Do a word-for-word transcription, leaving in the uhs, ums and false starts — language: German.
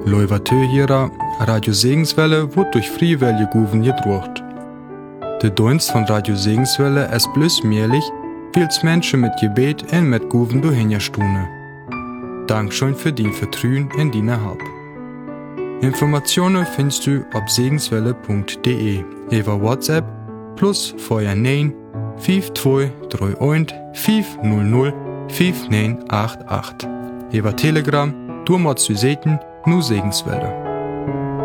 Leuvatö hierer, Radio Segenswelle wird durch Freiwillige Guven gedruckt. Der Dienst von Radio Segenswelle ist bloß möglich, weil es Menschen mit Gebet und mit Guven durchhinterstunden. Dankeschön für dein Vertrauen in deine Hab. Informationen findest du auf segenswelle punkt de über WhatsApp plus vorher neun fünf zwei drei eins fünf null null fünf neun acht acht. Über Telegram, du machst du Seiten, nur Segenswelle.